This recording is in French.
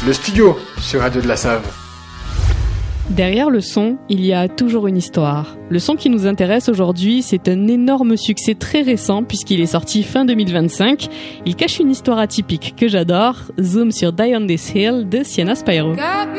Le studio sur Radio de la Save. Derrière le son, il y a toujours une histoire. Le son qui nous intéresse aujourd'hui, c'est un énorme succès très récent puisqu'il est sorti fin 2025. Il cache une histoire atypique que j'adore. Zoom sur Die on This Hill de Sienna Spyro.